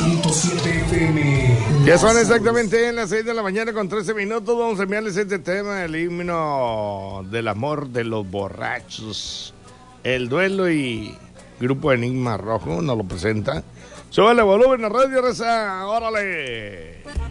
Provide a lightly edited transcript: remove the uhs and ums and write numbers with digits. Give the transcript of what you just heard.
100.7 FM. Ya son exactamente las 6 de la mañana con 13 minutos. Vamos a enviarles este tema, el himno del amor de los borrachos. El duelo y Grupo Enigma Rojo nos lo presenta. Súbele volumen a Radio Reza, órale.